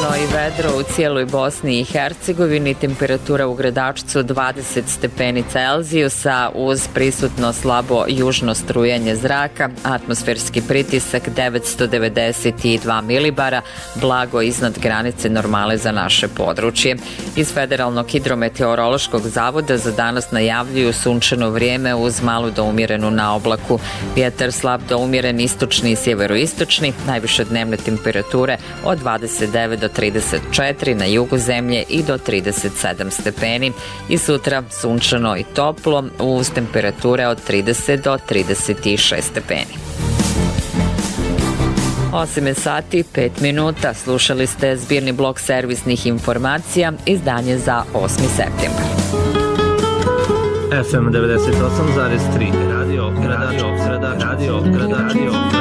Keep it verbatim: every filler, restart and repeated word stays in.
Oblačno i vedro u cijeloj Bosni i Hercegovini, temperatura u Gradačcu dvadeset stepeni Celzijusa uz prisutno slabo južno strujanje zraka, atmosferski pritisak devetsto devedeset dva milibara, blago iznad granice normale za naše područje. Iz Federalnog hidrometeorološkog zavoda za danas najavljuju sunčano vrijeme uz malu do umjerenu naoblaku. Vjetar slab do umjeren istočni i sjeveroistočni, najviše dnevne temperature od dvadeset devet do trideset četiri, na jugu zemlje i do trideset sedam stepeni. I sutra sunčano i toplo uz temperature od trideset do trideset šest stepeni. osam je sati, pet minuta. Slušali ste zbirni blok servisnih informacija, izdanje za osmi septembar. F M devedeset osam zarez tri Radio Gradačevac, Radio Gradačevac, Radio